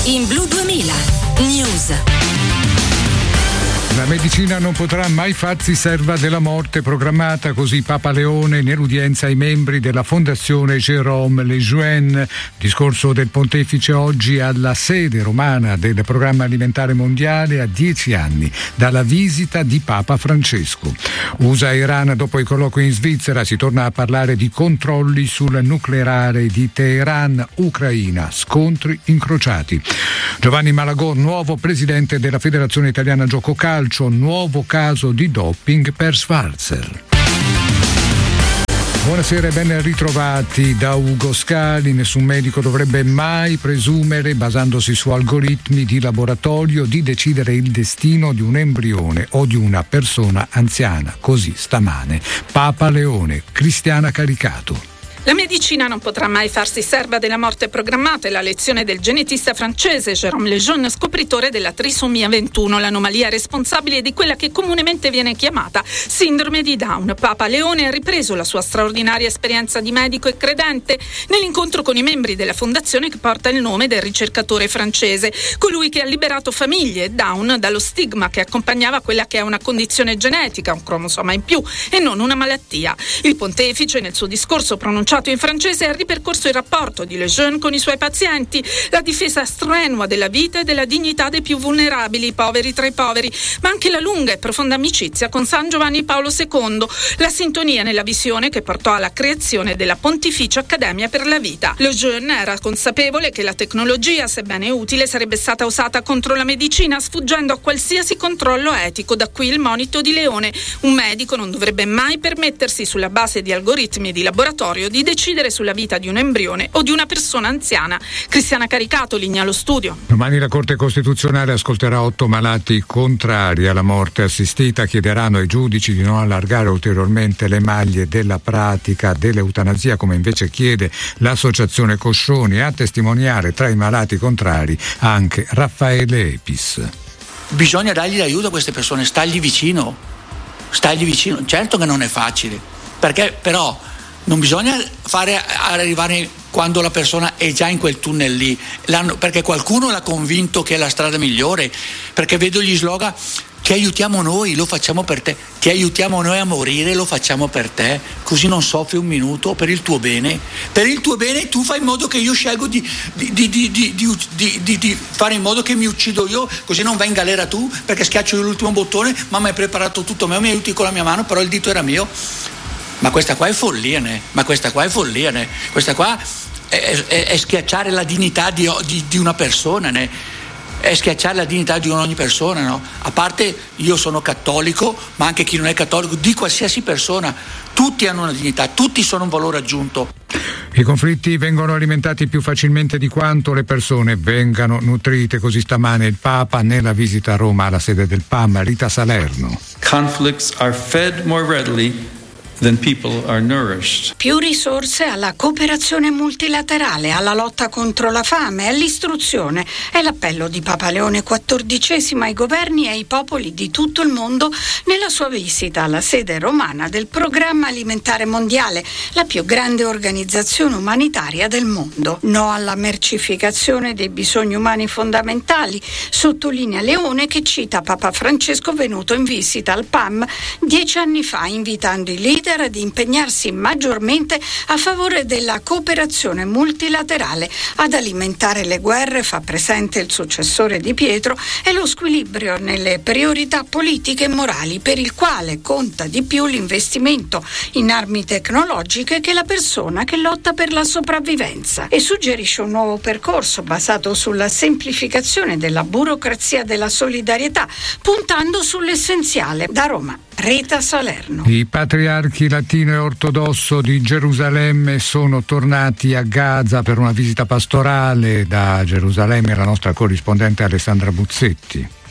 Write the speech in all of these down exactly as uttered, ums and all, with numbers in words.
In Blu duemila News. La medicina non potrà mai farsi serva della morte programmata, così Papa Leone nell'udienza ai membri della Fondazione Jérôme Lejeune. Discorso del pontefice oggi alla sede romana del Programma Alimentare Mondiale a dieci anni dalla visita di Papa Francesco. U S A e Iran, dopo i colloqui in Svizzera, si torna a parlare di controlli sul nucleare di Teheran. Ucraina, scontri incrociati. Giovanni Malagò, nuovo presidente della Federazione Italiana Gioco Calcio. Nuovo caso di doping per Schwarzer. Buonasera e ben ritrovati da Ugo Scali. Nessun medico dovrebbe mai presumere, basandosi su algoritmi di laboratorio, di decidere il destino di un embrione o di una persona anziana. Così stamane Papa Leone, Cristiana Caricato. La medicina non potrà mai farsi serva della morte programmata, è la lezione del genetista francese Jérôme Lejeune, scopritore della trisomia ventuno, l'anomalia responsabile di quella che comunemente viene chiamata sindrome di Down. Papa Leone ha ripreso la sua straordinaria esperienza di medico e credente nell'incontro con i membri della fondazione che porta il nome del ricercatore francese, colui che ha liberato famiglie Down dallo stigma che accompagnava quella che è una condizione genetica, un cromosoma in più e non una malattia. Il pontefice, nel suo discorso pronunciato in francese, ha ripercorso il rapporto di Lejeune con i suoi pazienti, la difesa strenua della vita e della dignità dei più vulnerabili, i poveri tra i poveri, ma anche la lunga e profonda amicizia con San Giovanni Paolo secondo, la sintonia nella visione che portò alla creazione della Pontificia Accademia per la Vita. Lejeune era consapevole che la tecnologia, sebbene utile, sarebbe stata usata contro la medicina, sfuggendo a qualsiasi controllo etico. Da qui il monito di Leone: un medico non dovrebbe mai permettersi, sulla base di algoritmi di laboratorio, di decidere sulla vita di un embrione o di una persona anziana. Cristiana Caricato, linea allo studio. Domani la Corte Costituzionale ascolterà otto malati contrari alla morte assistita. Chiederanno ai giudici di non allargare ulteriormente le maglie della pratica dell'eutanasia, come invece chiede l'associazione Coscioni. A testimoniare tra i malati contrari anche Raffaele Epis. Bisogna dargli l'aiuto a queste persone, stargli vicino, stargli vicino. Certo che non è facile, perché però non bisogna fare arrivare quando la persona è già in quel tunnel lì, L'hanno, perché qualcuno l'ha convinto che è la strada migliore, perché vedo gli slogan: ti aiutiamo noi, lo facciamo per te, ti aiutiamo noi a morire, lo facciamo per te, così non soffri un minuto, per il tuo bene, per il tuo bene tu fai in modo che io scelgo di, di, di, di, di, di, di, di fare in modo che mi uccido io, così non vai in galera tu, perché schiaccio io l'ultimo bottone, ma mi hai preparato tutto me, mi aiuti con la mia mano, però il dito era mio. Ma questa qua è follia, né? Ma questa qua è follia, né? Questa qua è, è, è schiacciare la dignità di, di, di una persona, né? È schiacciare la dignità di ogni persona, no? A parte, io sono cattolico, ma anche chi non è cattolico, di qualsiasi persona, tutti hanno una dignità, tutti sono un valore aggiunto. I conflitti vengono alimentati più facilmente di quanto le persone vengano nutrite, così stamane il Papa nella visita a Roma alla sede del P A M. Rita Salerno. Conflicts are fed more readily than people are nourished. Più risorse alla cooperazione multilaterale, alla lotta contro la fame, all'istruzione. È l'appello di Papa Leone quattordicesimo ai governi e ai popoli di tutto il mondo nella sua visita alla sede romana del Programma Alimentare Mondiale, la più grande organizzazione umanitaria del mondo. No alla mercificazione dei bisogni umani fondamentali, sottolinea Leone, che cita Papa Francesco venuto in visita al P A M dieci anni fa, invitando i leader ad impegnarsi maggiormente a favore della cooperazione multilaterale. Ad alimentare le guerre, fa presente il successore di Pietro, è lo squilibrio nelle priorità politiche e morali, per il quale conta di più l'investimento in armi tecnologiche che la persona che lotta per la sopravvivenza, e suggerisce un nuovo percorso basato sulla semplificazione della burocrazia della solidarietà, puntando sull'essenziale. Da Roma, Rita Salerno. I patriarchi latino e ortodosso di Gerusalemme sono tornati a Gaza per una visita pastorale. Da Gerusalemme la nostra corrispondente Alessandra Buzzetti.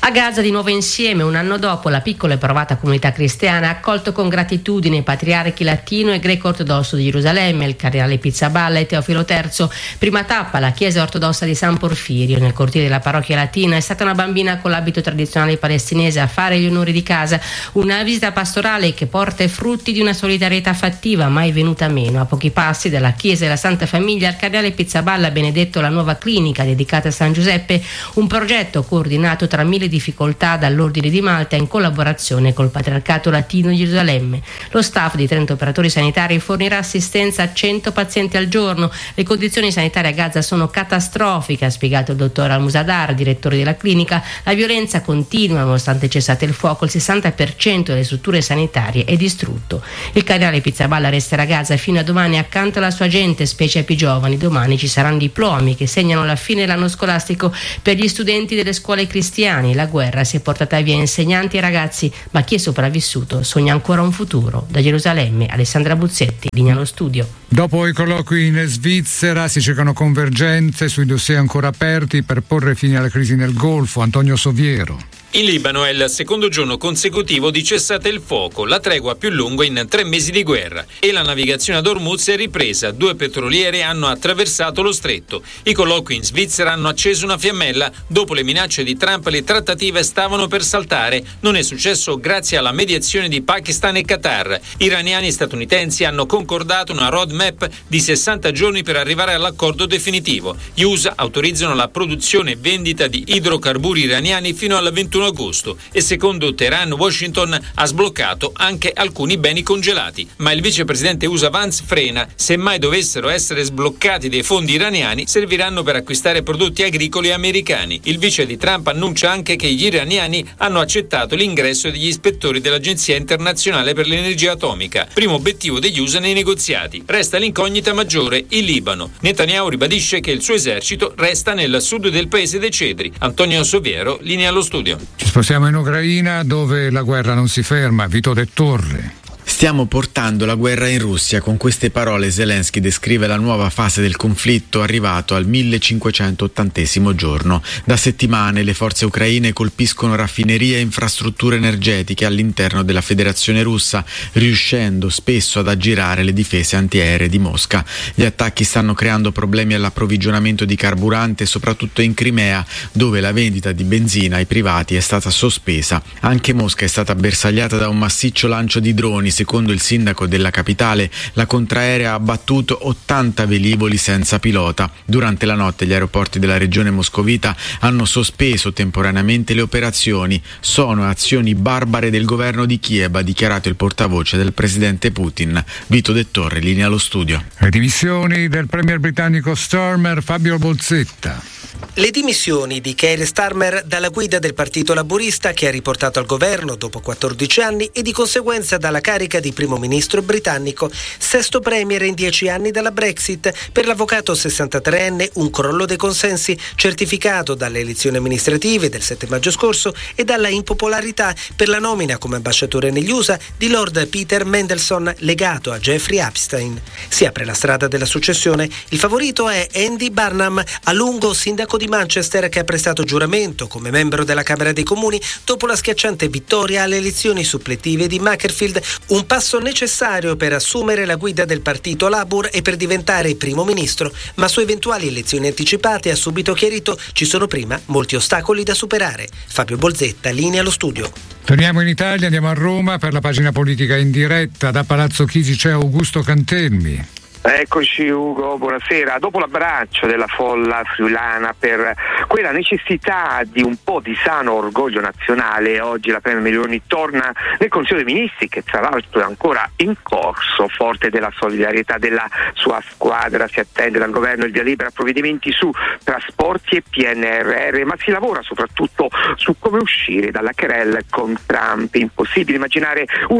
A Gaza di nuovo insieme, un anno dopo, la piccola e provata comunità cristiana ha accolto con gratitudine i patriarchi latino e greco ortodosso di Gerusalemme, il cardinale Pizzaballa e Teofilo terzo. Prima tappa, la chiesa ortodossa di San Porfirio, nel cortile della parrocchia latina. È stata una bambina con l'abito tradizionale palestinese a fare gli onori di casa. Una visita pastorale che porta i frutti di una solidarietà fattiva mai venuta meno. A pochi passi dalla chiesa della Santa Famiglia, il cardinale Pizzaballa ha benedetto la nuova clinica dedicata a San Giuseppe, un progetto coordinato tra mille difficoltà dall'Ordine di Malta in collaborazione col Patriarcato Latino di Gerusalemme. Lo staff di trenta operatori sanitari fornirà assistenza a cento pazienti al giorno. Le condizioni sanitarie a Gaza sono catastrofiche, ha spiegato il dottor Al-Musadar, direttore della clinica. La violenza continua nonostante cessate il fuoco, il sessanta per cento delle strutture sanitarie è distrutto. Il cardinale Pizzaballa resterà a Gaza fino a domani accanto alla sua gente, specie ai più giovani. Domani ci saranno diplomi che segnano la fine dell'anno scolastico per gli studenti delle scuole cristiane. La guerra si è portata via insegnanti e ragazzi, ma chi è sopravvissuto sogna ancora un futuro. Da Gerusalemme, Alessandra Buzzetti, linea allo studio. Dopo i colloqui in Svizzera si cercano convergenze sui dossier ancora aperti per porre fine alla crisi nel Golfo. Antonio Soviero. In Libano è il secondo giorno consecutivo di cessate il fuoco, la tregua più lunga in tre mesi di guerra, e la navigazione ad Hormuz è ripresa. Due petroliere hanno attraversato lo stretto. I colloqui in Svizzera hanno acceso una fiammella. Dopo le minacce di Trump, le trattative stavano per saltare. Non è successo grazie alla mediazione di Pakistan e Qatar. Iraniani e statunitensi hanno concordato una roadmap di sessanta giorni per arrivare all'accordo definitivo. Gli U S A autorizzano la produzione e vendita di idrocarburi iraniani fino al ventuno agosto e secondo Teheran, Washington ha sbloccato anche alcuni beni congelati, ma il vicepresidente U S A Vance frena. Se mai dovessero essere sbloccati dei fondi iraniani, serviranno per acquistare prodotti agricoli americani. Il vice di Trump annuncia anche che gli iraniani hanno accettato l'ingresso degli ispettori dell'Agenzia internazionale per l'energia atomica, primo obiettivo degli U S A nei negoziati. Resta l'incognita maggiore, il Libano. Netanyahu ribadisce che il suo esercito resta nel sud del paese dei cedri. Antonio Soviero, linea allo studio. Ci spostiamo in Ucraina, dove la guerra non si ferma. Vito De Torre. Stiamo portando la guerra in Russia. Con queste parole Zelensky descrive la nuova fase del conflitto arrivato al millecinquecentottantesimo giorno. Da settimane le forze ucraine colpiscono raffinerie e infrastrutture energetiche all'interno della Federazione Russa, riuscendo spesso ad aggirare le difese antiaeree di Mosca. Gli attacchi stanno creando problemi all'approvvigionamento di carburante, soprattutto in Crimea, dove la vendita di benzina ai privati è stata sospesa. Anche Mosca è stata bersagliata da un massiccio lancio di droni. Secondo il sindaco della capitale, la contraerea ha abbattuto ottanta velivoli senza pilota. Durante la notte gli aeroporti della regione moscovita hanno sospeso temporaneamente le operazioni. Sono azioni barbare del governo di Kiev, ha dichiarato il portavoce del presidente Putin. Vito De Torre, linea allo studio. Le dimissioni del premier britannico Starmer, Fabio Bolzetta. Le dimissioni di Keir Starmer dalla guida del Partito Laburista, che ha riportato al governo dopo quattordici anni, e di conseguenza dalla carica di primo ministro britannico, sesto premier in dieci anni dalla Brexit. Per l'avvocato sessantatreenne un crollo dei consensi certificato dalle elezioni amministrative del sette maggio scorso e dalla impopolarità per la nomina come ambasciatore negli U S A di Lord Peter Mandelson, legato a Jeffrey Epstein. Si apre la strada della successione. Il favorito è Andy Burnham, a lungo sindaco di Manchester, che ha prestato giuramento come membro della Camera dei Comuni dopo la schiacciante vittoria alle elezioni suppletive di Macclesfield, un passo necessario per assumere la guida del partito Labour e per diventare primo ministro, ma su eventuali elezioni anticipate ha subito chiarito ci sono prima molti ostacoli da superare. Fabio Bolzetta, linea allo studio. Torniamo in Italia, andiamo a Roma per la pagina politica in diretta. Da Palazzo Chigi c'è Augusto Cantelmi. Eccoci Ugo, buonasera. Dopo l'abbraccio della folla friulana per quella necessità di un po' di sano orgoglio nazionale, oggi la Premier Meloni torna nel Consiglio dei Ministri, che tra l'altro è ancora in corso. Forte della solidarietà della sua squadra, si attende dal governo il via libera a provvedimenti su trasporti e P N R R, ma si lavora soprattutto su come uscire dalla querelle con Trump. Impossibile immaginare una rottura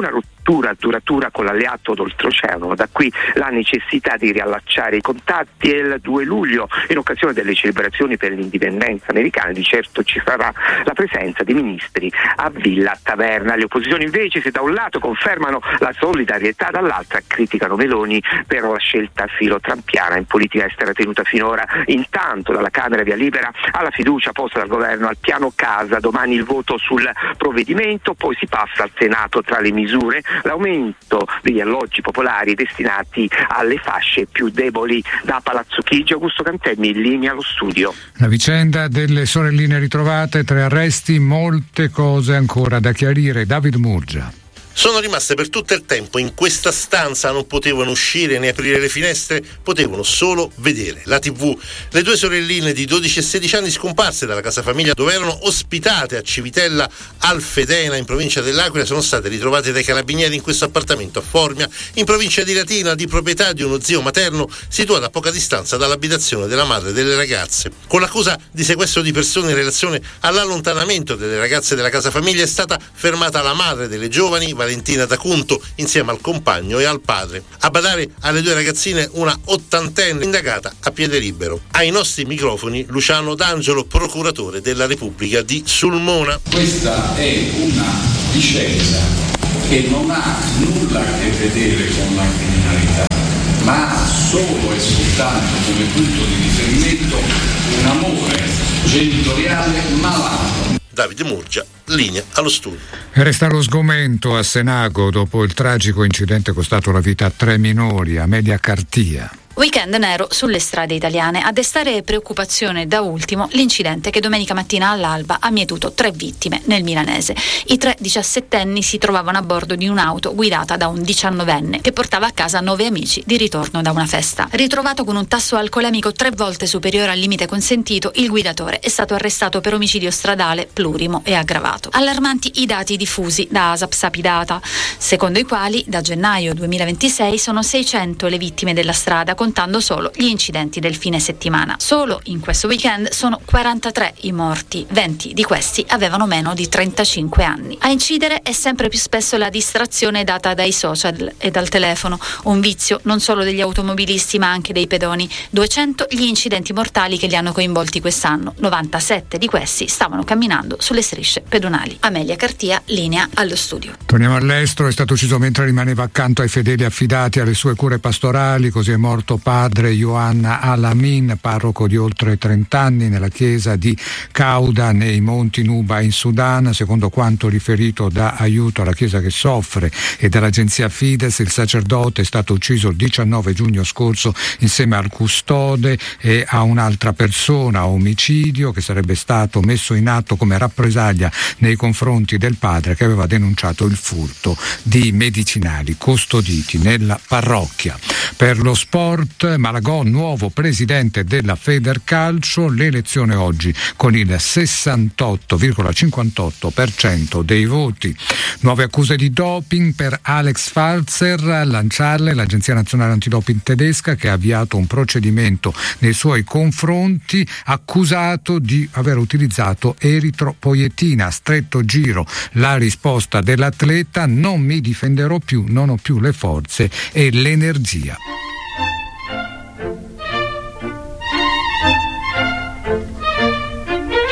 rottura duratura con l'alleato d'oltreoceano. Da qui la necessità di riallacciare i contatti e il due luglio, in occasione delle celebrazioni per l'indipendenza americana, di certo ci sarà la presenza dei ministri a Villa Taverna. Le opposizioni invece, se da un lato confermano la solidarietà, dall'altra criticano Meloni per la scelta filo-trampiana in politica estera tenuta finora. Intanto dalla Camera via libera alla fiducia posta dal governo al piano casa, domani il voto sul provvedimento, poi si passa al Senato. Tra le misure l'aumento degli alloggi popolari destinati alle fasce più deboli. Da Palazzo Chigi, Augusto Cantemmi, in linea allo studio. La vicenda delle sorelline ritrovate, tre arresti, molte cose ancora da chiarire. David Murgia. Sono rimaste per tutto il tempo in questa stanza, non potevano uscire né aprire le finestre, potevano solo vedere la tivù. Le due sorelline di dodici e sedici anni scomparse dalla casa famiglia dove erano ospitate a Civitella Alfedena in provincia dell'Aquila sono state ritrovate dai carabinieri in questo appartamento a Formia, in provincia di Latina, di proprietà di uno zio materno situato a poca distanza dall'abitazione della madre delle ragazze. Con l'accusa di sequestro di persone in relazione all'allontanamento delle ragazze della casa famiglia è stata fermata la madre delle giovani, Valentina D'Acunto, insieme al compagno e al padre. A badare alle due ragazzine una ottantenne indagata a piede libero. Ai nostri microfoni Luciano D'Angelo, procuratore della Repubblica di Sulmona. Questa è una vicenda che non ha nulla a che vedere con la criminalità, ma ha solo e soltanto come punto di riferimento un amore genitoriale malato. Davide Murgia, linea allo studio. Resta lo sgomento a Senago dopo il tragico incidente costato la vita a tre minori. Amelia Cartia. Weekend nero sulle strade italiane. A destare preoccupazione da ultimo l'incidente che domenica mattina all'alba ha mietuto tre vittime nel milanese. I tre diciassettenni si trovavano a bordo di un'auto guidata da un diciannovenne che portava a casa nove amici di ritorno da una festa. Ritrovato con un tasso alcolemico tre volte superiore al limite consentito, il guidatore è stato arrestato per omicidio stradale plurimo e aggravato. Allarmanti i dati diffusi da ASAP Sapidata, secondo i quali da gennaio duemilaventisei sono seicento le vittime della strada, contando solo gli incidenti del fine settimana. Solo in questo weekend sono quarantatré i morti, venti di questi avevano meno di trentacinque anni. A incidere è sempre più spesso la distrazione data dai social e dal telefono, un vizio non solo degli automobilisti ma anche dei pedoni. duecento gli incidenti mortali che li hanno coinvolti quest'anno, novantasette di questi stavano camminando sulle strisce pedonali. Amelia Cartia, linea allo studio. Torniamo all'estero. È stato ucciso mentre rimaneva accanto ai fedeli affidati alle sue cure pastorali, così è morto padre Yohan Alamin, parroco di oltre trenta anni nella chiesa di Cauda nei Monti Nuba in Sudan. Secondo quanto riferito da Aiuto alla Chiesa che soffre e dall'agenzia Fides, il sacerdote è stato ucciso il diciannove giugno scorso insieme al custode e a un'altra persona, omicidio che sarebbe stato messo in atto come rappresaglia nei confronti del padre che aveva denunciato il furto di medicinali custoditi nella parrocchia. Per lo sport, Malagò nuovo presidente della Federcalcio, l'elezione oggi con il sessantotto virgola cinquantotto per cento dei voti. Nuove accuse di doping per Alex Falzer, a lanciarle l'Agenzia Nazionale Antidoping tedesca, che ha avviato un procedimento nei suoi confronti, accusato di aver utilizzato eritropoietina. A stretto giro la risposta dell'atleta: non mi difenderò più, non ho più le forze e l'energia.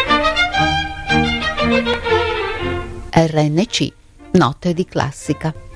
R N C, note di classica.